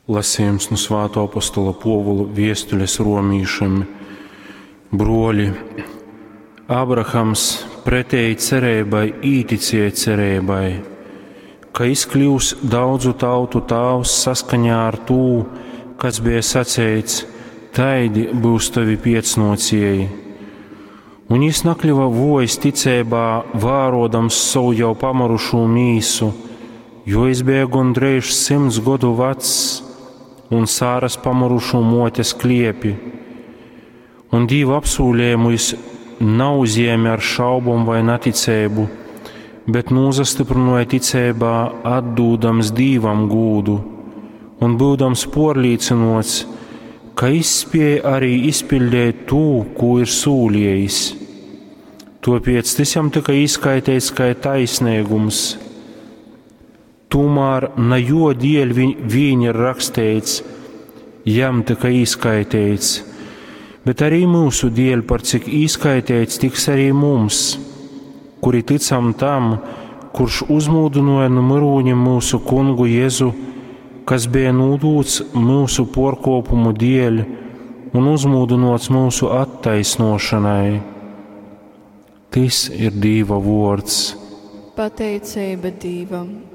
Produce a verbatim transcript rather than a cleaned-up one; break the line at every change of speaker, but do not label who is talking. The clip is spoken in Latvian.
Lasījums no Svētā apostola Pāvila vēstules Romiešiem. Broļi, Abrahams pretēji cerībai īticēja cerībai, ka izkļūs daudzu tautu tēvs saskaņā ar to, kas bija sacīts, taidi būs tavi piecnocēji. Un viņš nakļuva vojs ticībā, vārodams savu jau pamarušo mīsu, jo viņš bija gandrīz simts gadu vecs, un Sāras pamarušo motes kliepi. Un Dieva apsūlējumu viņš nav uzņēma ar šaubām vai neticību, bet nozastiprināja ticībā, atdūdams Dievam gūdu, un būdams porlīcinots, ka izspēja arī izpildīt to, ko ir sūlījis. Tāpēc tas jam tika izskaitīts kā taisnīgums. Tomēr ne jo dēļ viņa ir rakstīts, jam tika izskaitīts, bet arī mūsu dēļ, par cik izskaitīts tiks arī mums, kuri ticam tam, kurš uzmūdināja no mirūņiem mūsu kungu Jēzu, kas bija nodūts mūsu porkopumu dēļ un uzmūdināts mūsu attaisnošanai. Tas ir Dieva vārds.
Pateicība Dievam.